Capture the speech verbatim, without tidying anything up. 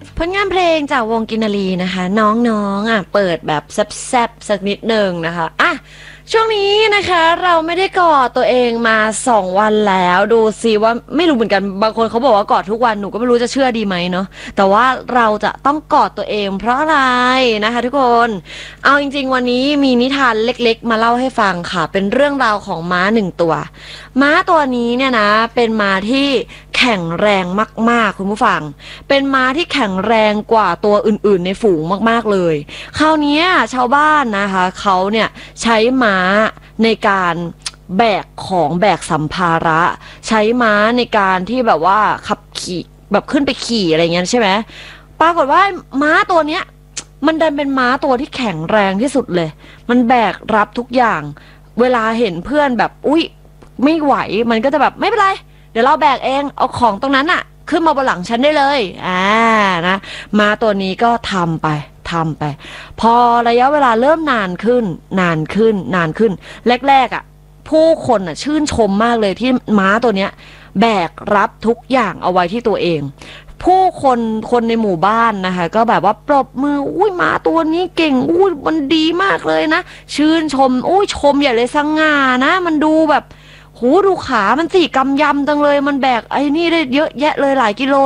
ผลงานเพลงจากวงกินนารีนะคะน้องๆอ่ะเปิดแบบแซ่บๆสักนิดหนึ่งนะคะอ่ะช่วงนี้นะคะเราไม่ได้กอดตัวเองมาสองวันแล้วดูซิว่าไม่รู้เหมือนกันบางคนเขาบอกว่ากอดทุกวันหนูก็ไม่รู้จะเชื่อดีไหมเนาะแต่ว่าเราจะต้องกอดตัวเองเพราะอะไรนะคะทุกคนเอาจริงๆวันนี้มีนิทานเล็กๆมาเล่าให้ฟังค่ะเป็นเรื่องราวของม้าหนึ่งตัวม้าตัวนี้เนี่ยนะเป็นม้าที่แข็งแรงมากๆคุณผู้ฟังเป็นม้าที่แข็งแรงกว่าตัวอื่นๆในฝูงมากๆเลยคราวนี้ชาวบ้านนะคะเขาเนี่ยใช้ม้าในการแบกของแบกสัมภาระใช้ม้าในการที่แบบว่าขับขี่แบบขึ้นไปขี่อะไรเงี้ยใช่ไหมปรากฏว่าม้าตัวเนี้ยมันดันเป็นม้าตัวที่แข็งแรงที่สุดเลยมันแบกรับทุกอย่างเวลาเห็นเพื่อนแบบอุ๊ยไม่ไหวมันก็จะแบบไม่เป็นไรเดี๋ยวเราแบกเองเอาของตรงนั้นอะขึ้นมาบนหลังฉันได้เลยอ่านะม้าตัวนี้ก็ทำไปทำไปพอระยะเวลาเริ่มนานขึ้นนานขึ้นนานขึ้นแรกๆอ่ะผู้คนอ่ะชื่นชมมากเลยที่ม้าตัวเนี้ยแบกรับทุกอย่างเอาไว้ที่ตัวเองผู้คนคนในหมู่บ้านนะคะก็แบบว่าปรบมืออุ้ยม้าตัวนี้เก่งอุ้ยมันดีมากเลยนะชื่นชมอุ้ยชมใหญ่เลยสง่านะมันดูแบบโหดูขามันสี่กำยำจังเลยมันแบกไอ้นี่ได้เยอะแยะเลยหลายกิโล